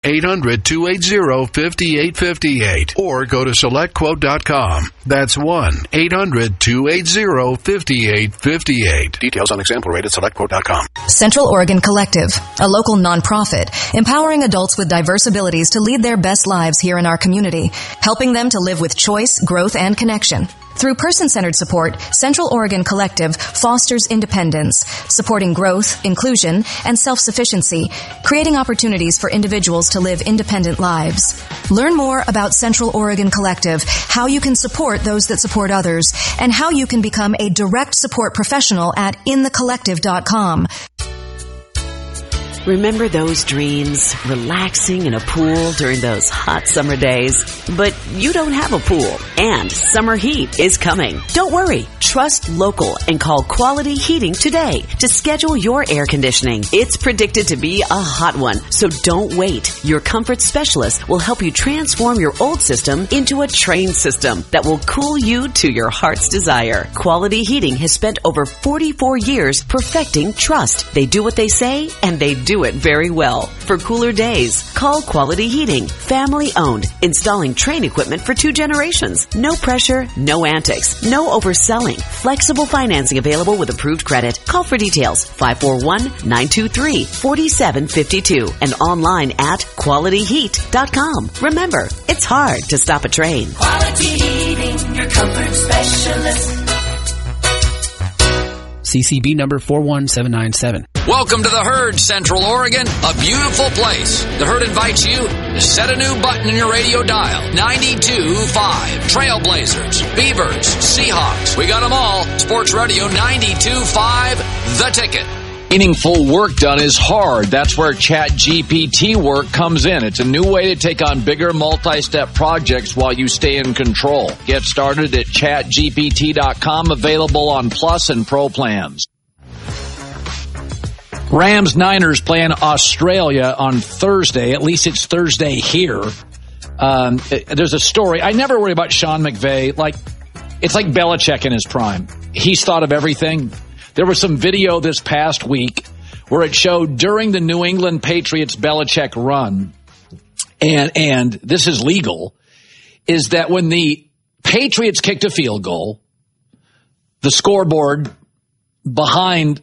1-800-280-5858 or go to SelectQuote.com. That's 1-800-280-5858. Details on example rate at SelectQuote.com. Central Oregon Collective, a local nonprofit empowering adults with diverse abilities to lead their best lives here in our community, helping them to live with choice, growth, and connection. Through person-centered support, Central Oregon Collective fosters independence, supporting growth, inclusion, and self-sufficiency, creating opportunities for individuals to live independent lives. Learn more about Central Oregon Collective, how you can support those that support others, and how you can become a direct support professional at inthecollective.com. Remember those dreams? Relaxing in a pool during those hot summer days? But you don't have a pool, and summer heat is coming. Don't worry. Trust local and call Quality Heating today to schedule your air conditioning. It's predicted to be a hot one, so don't wait. Your comfort specialist will help you transform your old system into a trained system that will cool you to your heart's desire. Quality Heating has spent over 44 years perfecting trust. They do what they say, and they do it very well. For cooler days, call Quality Heating. Family owned, installing Trane equipment for 2 generations. No pressure, no antics, no overselling. Flexible financing available with approved credit. Call for details. 541-923-4752 and online at qualityheat.com. Remember, it's hard to stop a Trane. Quality Heating, your comfort specialist. CCB number 41797. Welcome to the Herd, Central Oregon, a beautiful place. The Herd invites you to set a new button in your radio dial. 92.5. Trailblazers, Beavers, Seahawks. We got them all. Sports Radio 92.5, The Ticket. Meaningful work done is hard. That's where ChatGPT work comes in. It's a new way to take on bigger multi-step projects while you stay in control. Get started at chatgpt.com, available on Plus and Pro plans. Rams-Niners playing Australia on Thursday. At least it's Thursday here. There's a story. I never worry about Sean McVay. It's like Belichick in his prime. He's thought of everything. There was some video this past week where it showed during the New England Patriots Belichick run, and this is legal, is that when the Patriots kicked a field goal, the scoreboard behind,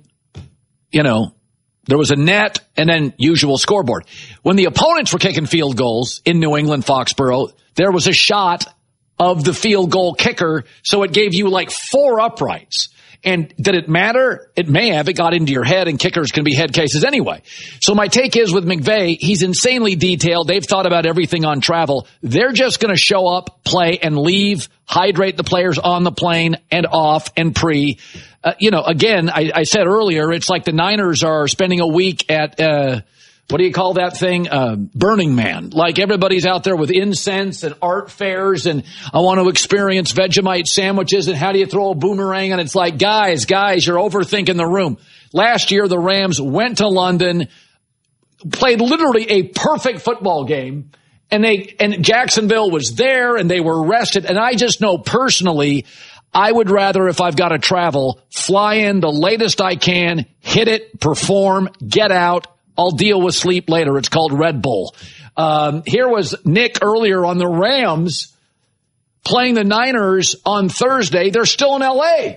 there was a net and then usual scoreboard. When the opponents were kicking field goals in New England, Foxborough, there was a shot of the field goal kicker, so it gave you 4 uprights. And did it matter? It may have. It got into your head, and kickers can be head cases anyway. So my take is with McVay, he's insanely detailed. They've thought about everything on travel. They're just going to show up, play, and leave, hydrate the players on the plane and off and pre. Again, I said earlier, it's like the Niners are spending a week at what do you call that thing? Burning Man. Like everybody's out there with incense and art fairs, and I want to experience Vegemite sandwiches, and how do you throw a boomerang? And it's like, guys, you're overthinking the room. Last year, the Rams went to London, played literally a perfect football game, and Jacksonville was there, and they were rested. And I just know personally, I would rather, if I've got to travel, fly in the latest I can, hit it, perform, get out. I'll deal with sleep later. It's called Red Bull. Here was Nick earlier on the Rams playing the Niners on Thursday. They're still in L.A.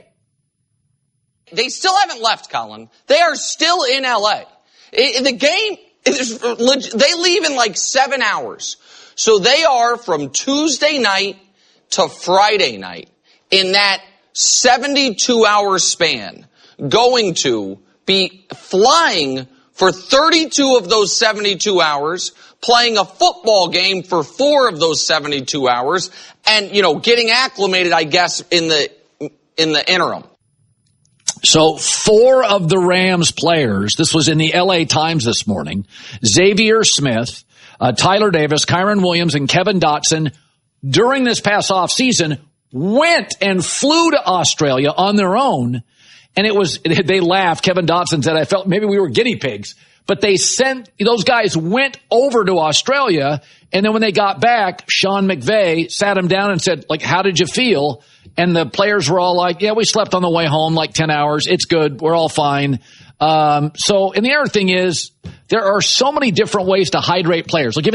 They still haven't left, Colin. They are still in L.A. The game, they leave in 7 hours. So they are from Tuesday night to Friday night in that 72-hour span going to be flying for 32 of those 72 hours, playing a football game for 4 of those 72 hours, and, getting acclimated, I guess, in the interim. So 4 of the Rams players, this was in the LA Times this morning, Xavier Smith, Tyler Davis, Kyron Williams, and Kevin Dotson, during this past off season, went and flew to Australia on their own. And they laughed. Kevin Dotson said, I felt maybe we were guinea pigs. But those guys went over to Australia. And then when they got back, Sean McVay sat them down and said, how did you feel? And the players were all like, yeah, we slept on the way home 10 hours. It's good. We're all fine. And the other thing is, there are so many different ways to hydrate players.